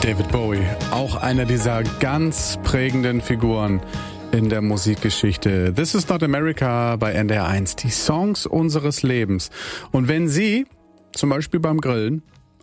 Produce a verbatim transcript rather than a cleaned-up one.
David Bowie, auch einer dieser ganz prägenden Figuren in der Musikgeschichte. This is not America bei N D R eins, die Songs unseres Lebens. Und wenn Sie zum Beispiel beim Grillen